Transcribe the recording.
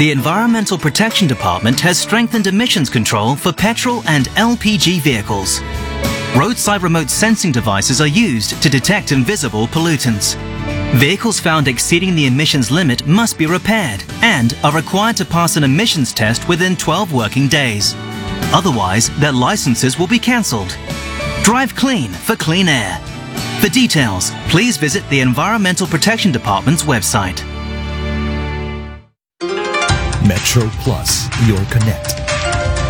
The Environmental Protection Department has strengthened emissions control for petrol and LPG vehicles. Roadside remote sensing devices are used to detect invisible pollutants. Vehicles found exceeding the emissions limit must be repaired and are required to pass an emissions test within 12 working days. Otherwise, their licenses will be cancelled. Drive clean for clean air. For details, please visit the Environmental Protection Department's website. Metro Plus, your connect.